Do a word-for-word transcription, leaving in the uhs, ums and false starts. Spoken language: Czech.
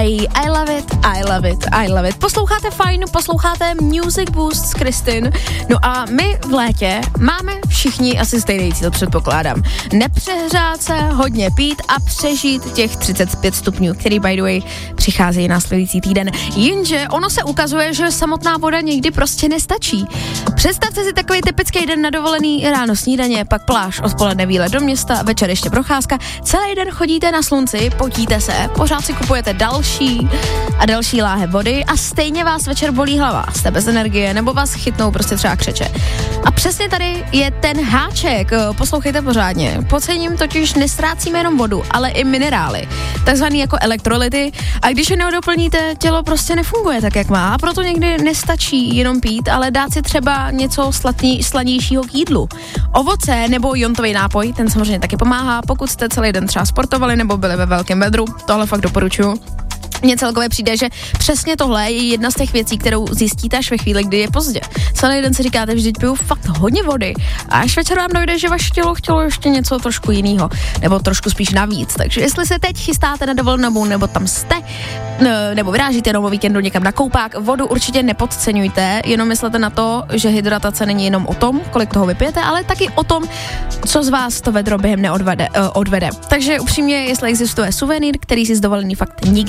I love it, I love it, I love it. Posloucháte fajn, posloucháte Music Boost s Kristin. No a my v létě máme všichni asi stejný cíl, předpokládám. Nepřehřát se, hodně pít a přežít těch třicet pět stupňů, který by the way přicházejí následující týden. Jenže ono se ukazuje, že samotná voda někdy prostě nestačí. Představte si takový typický den na dovolený, ráno snídaně, pak pláž, odpoledne výlet do města, večer ještě procházka. Celý den chodíte na slunci, potíte se, pořád si kupujete další a další láhev vody a stejně vás večer bolí hlava, jste bez energie nebo vás chytnou prostě třeba křeče. A přesně tady je ten háček, poslouchejte pořádně. Podcením totiž nestrácíme jenom vodu, ale i minerály, takzvaný jako elektrolyty, a když je neodoplníte, tělo prostě nefunguje tak, jak má, a proto někdy nestačí jenom pít, ale dát si třeba něco sladný, slanějšího k jídlu. Ovoce nebo jontový nápoj, ten samozřejmě taky pomáhá, pokud jste celý den třeba sportovali nebo byli ve velkém vedru, tohle fakt doporučuju. Mně celkově přijde, že přesně tohle je jedna z těch věcí, kterou zjistíte až ve chvíli, kdy je pozdě. Celý den si říkáte, vždyť piju fakt hodně vody a až večer vám dojde, že vaše tělo chtělo ještě něco trošku jiného, nebo trošku spíš navíc. Takže jestli se teď chystáte na dovolenou, nebo tam jste, nebo vyrážíte jenom o víkendu někam na koupák, vodu určitě nepodceňujte, jenom myslete na to, že hydratace není jenom o tom, kolik toho vypijete, ale taky o tom, co z vás to vedro během neodvede, odvede. Takže upřímně, jestli existuje suvenýr, který si z dovolený fakt nikdy